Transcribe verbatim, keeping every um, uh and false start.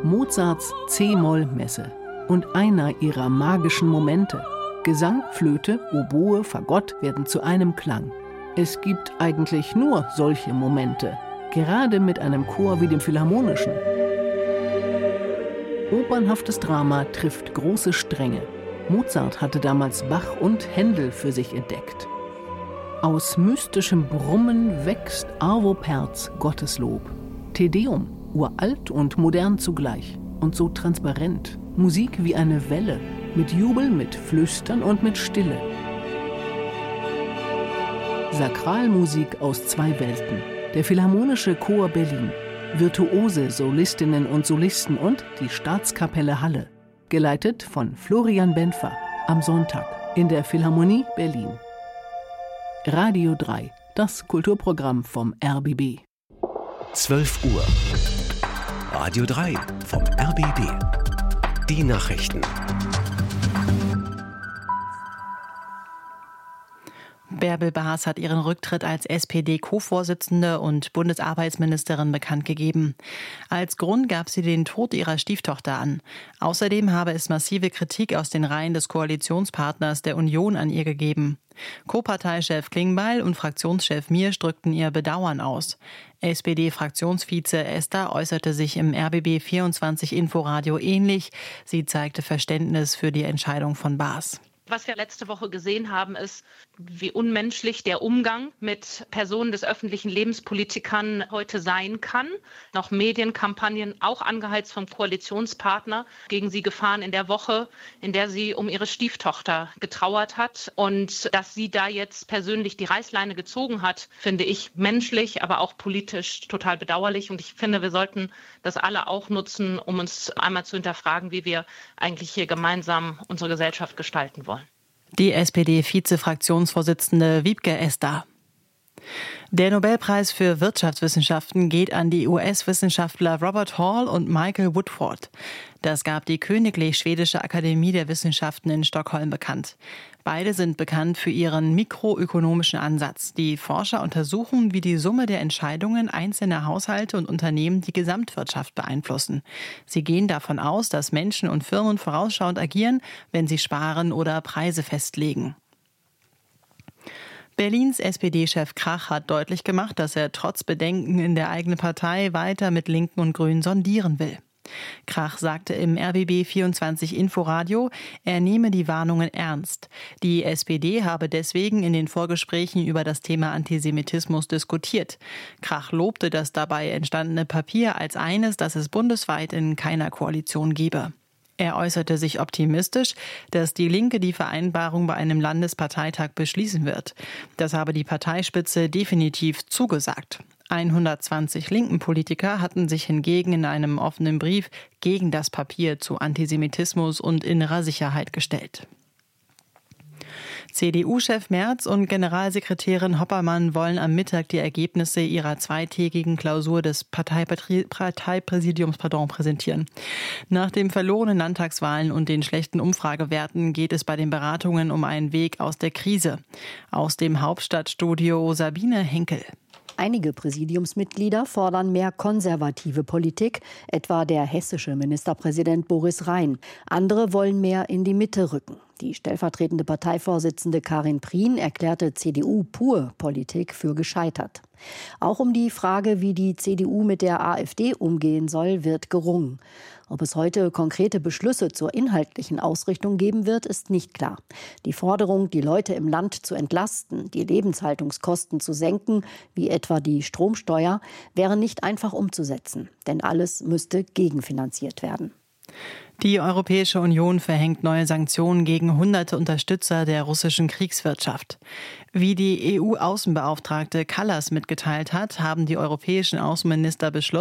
Mozarts C-Moll-Messe und einer ihrer magischen Momente. Gesang, Flöte, Oboe, Fagott werden zu einem Klang. Es gibt eigentlich nur solche Momente, gerade mit einem Chor wie dem Philharmonischen. Opernhaftes Drama trifft große Stränge. Mozart hatte damals Bach und Händel für sich entdeckt. Aus mystischem Brummen wächst Arvo Pärts Gotteslob. Te Deum, uralt und modern zugleich und so transparent. Musik wie eine Welle, mit Jubel, mit Flüstern und mit Stille. Sakralmusik aus zwei Welten. Der Philharmonische Chor Berlin, virtuose Solistinnen und Solisten und die Staatskapelle Halle, geleitet von Florian Benfer, am Sonntag in der Philharmonie Berlin. Radio drei, das Kulturprogramm vom R B B. zwölf Uhr. Radio drei vom R B B. Die Nachrichten. Bärbel Baas hat ihren Rücktritt als S P D-Co-Vorsitzende und Bundesarbeitsministerin bekannt gegeben. Als Grund gab sie den Tod ihrer Stieftochter an. Außerdem habe es massive Kritik aus den Reihen des Koalitionspartners der Union an ihr gegeben. Co-Parteichef Klingbeil und Fraktionschef Miersch drückten ihr Bedauern aus. S P D-Fraktionsvize Esther äußerte sich im R B B vierundzwanzig Inforadio ähnlich. Sie zeigte Verständnis für die Entscheidung von Baas. Was wir letzte Woche gesehen haben, ist, wie unmenschlich der Umgang mit Personen des öffentlichen Lebens, Politikern heute sein kann. Noch Medienkampagnen, auch angeheizt vom Koalitionspartner, gegen sie gefahren in der Woche, in der sie um ihre Stieftochter getrauert hat. Und dass sie da jetzt persönlich die Reißleine gezogen hat, finde ich menschlich, aber auch politisch total bedauerlich. Und ich finde, wir sollten das alle auch nutzen, um uns einmal zu hinterfragen, wie wir eigentlich hier gemeinsam unsere Gesellschaft gestalten wollen. Die S P D-Vize-Fraktionsvorsitzende Wiebke Esder. Der Nobelpreis für Wirtschaftswissenschaften geht an die U S-Wissenschaftler Robert Hall und Michael Woodford. Das gab die Königlich Schwedische Akademie der Wissenschaften in Stockholm bekannt. Beide sind bekannt für ihren mikroökonomischen Ansatz. Die Forscher untersuchen, wie die Summe der Entscheidungen einzelner Haushalte und Unternehmen die Gesamtwirtschaft beeinflussen. Sie gehen davon aus, dass Menschen und Firmen vorausschauend agieren, wenn sie sparen oder Preise festlegen. Berlins S P D-Chef Krach hat deutlich gemacht, dass er trotz Bedenken in der eigenen Partei weiter mit Linken und Grünen sondieren will. Krach sagte im R B B vierundzwanzig Inforadio, er nehme die Warnungen ernst. Die S P D habe deswegen in den Vorgesprächen über das Thema Antisemitismus diskutiert. Krach lobte das dabei entstandene Papier als eines, das es bundesweit in keiner Koalition gebe. Er äußerte sich optimistisch, dass die Linke die Vereinbarung bei einem Landesparteitag beschließen wird. Das habe die Parteispitze definitiv zugesagt. hundertzwanzig linken Politiker hatten sich hingegen in einem offenen Brief gegen das Papier zu Antisemitismus und innerer Sicherheit gestellt. C D U-Chef Merz und Generalsekretärin Hoppermann wollen am Mittag die Ergebnisse ihrer zweitägigen Klausur des Parteipatri- Parteipräsidiums pardon, präsentieren. Nach den verlorenen Landtagswahlen und den schlechten Umfragewerten geht es bei den Beratungen um einen Weg aus der Krise. Aus dem Hauptstadtstudio Sabine Henkel. Einige Präsidiumsmitglieder fordern mehr konservative Politik, etwa der hessische Ministerpräsident Boris Rhein. Andere wollen mehr in die Mitte rücken. Die stellvertretende Parteivorsitzende Karin Prien erklärte C D U-Pur-Politik für gescheitert. Auch um die Frage, wie die C D U mit der AfD umgehen soll, wird gerungen. Ob es heute konkrete Beschlüsse zur inhaltlichen Ausrichtung geben wird, ist nicht klar. Die Forderung, die Leute im Land zu entlasten, die Lebenshaltungskosten zu senken, wie etwa die Stromsteuer, wäre nicht einfach umzusetzen. Denn alles müsste gegenfinanziert werden. Die Europäische Union verhängt neue Sanktionen gegen hunderte Unterstützer der russischen Kriegswirtschaft. Wie die E U-Außenbeauftragte Kallas mitgeteilt hat, haben die europäischen Außenminister beschlossen,